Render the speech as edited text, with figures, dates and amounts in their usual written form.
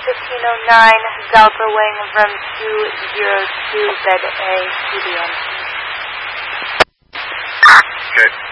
1509, Delta Wing from 202, bed A, CDM. Okay.